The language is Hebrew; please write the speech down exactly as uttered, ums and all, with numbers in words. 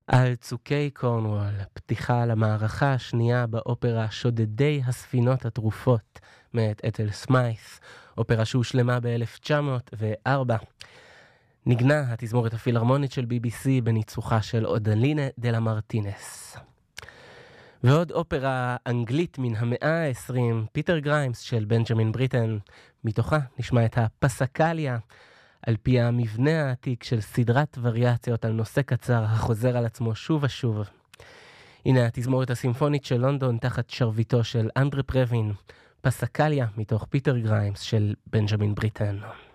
על צוקי קורנוול, פתיחה למערכה השנייה באופרה שודדי הספינות הטרופות מאת אתל סמיית', אופרה שהושלמה ב-אלף תשע מאות וארבע. נגנה התזמורת הפילהרמונית של בי בי סי בניצוחה של אודלינה דלה מרטינס. ועוד אופרה אנגלית מן המאה ה-עשרים, פיטר גריימס של בנג'מין בריטן, מתוכה נשמע את הפסקליה, על פי המבנה העתיק של סדרת וריאציות על נושא קצר החוזר על עצמו שוב ושוב. הנה התזמורת הסימפונית של לונדון תחת שרביטו של אנדרה פרווין, פסקליה מתוך פיטר גריימס של בנג'מין בריטן.